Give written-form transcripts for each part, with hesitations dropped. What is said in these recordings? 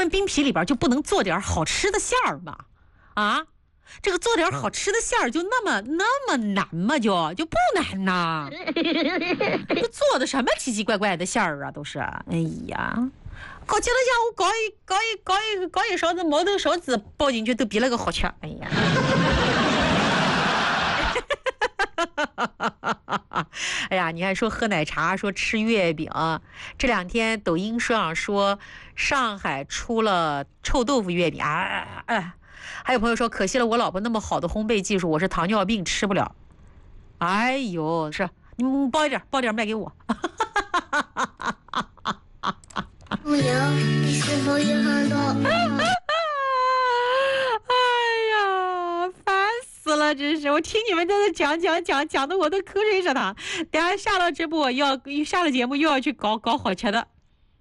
冰皮里边就不能做点好吃的馅儿吗？啊，这个做点好吃的馅儿就那么难吗？就不难呐。这做的什么奇奇怪怪的馅儿啊，都是。哎呀，搞起了下午搞一勺子毛豆勺子包进去都比那个好吃。哎呀。哎呀，你还说喝奶茶，说吃月饼，这2天抖音上说上海出了臭豆腐月饼啊！还有朋友说可惜了我老婆那么好的烘焙技术，我是糖尿病吃不了。哎呦，是你们包一点卖给我。 母娘，你是否也很多？ 真是，我听你们在这讲的我都口水舌淌。等下下了直播下了节目又要去搞好吃的，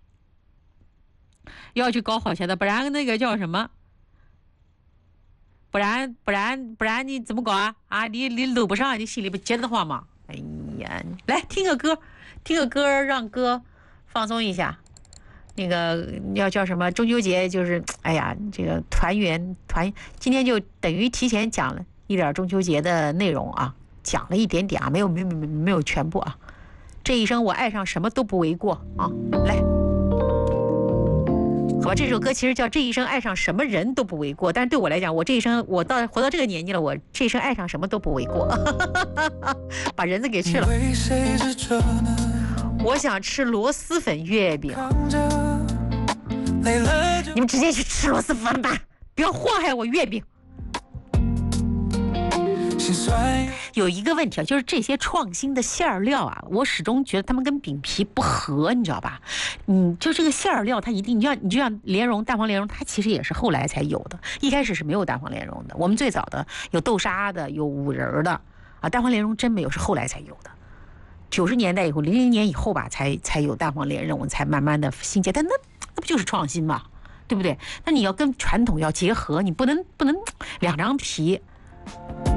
不然那个叫什么？不然你怎么搞啊？啊，你搂不上，你心里不急得慌吗？哎呀，来听个歌，让歌放松一下。那个要叫什么？中秋节就是，哎呀，这个今天就等于提前讲了一点中秋节的内容啊，讲了一点点啊，没有全部啊。这一生我爱上什么都不为过啊！来，好吧，这首歌其实叫《这一生爱上什么人都不为过》，但是对我来讲，我这一生活到这个年纪了，我这一生爱上什么都不为过，把人子给吃了。我想吃螺蛳粉月饼，你们直接去吃螺蛳粉吧，不要祸害我月饼。有一个问题啊，就是这些创新的馅料啊，我始终觉得他们跟饼皮不合，你知道吧？就这个馅料，它一定你就像莲蓉、蛋黄莲蓉，它其实也是后来才有的，一开始是没有蛋黄莲蓉的。我们最早的有豆沙的，有五仁的啊，蛋黄莲蓉真没有，是后来才有的。90年代以后，00年以后吧，才有蛋黄莲蓉，才慢慢的兴起。但那不就是创新嘛，对不对？那你要跟传统要结合，你不能2张皮